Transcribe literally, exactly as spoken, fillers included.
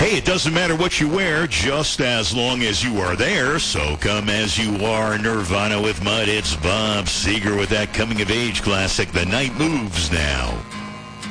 Hey, it doesn't matter what you wear, just as long as you are there. So come as you are, Nirvana with Mud. It's Bob Seger with that coming-of-age classic, The Night Moves Now.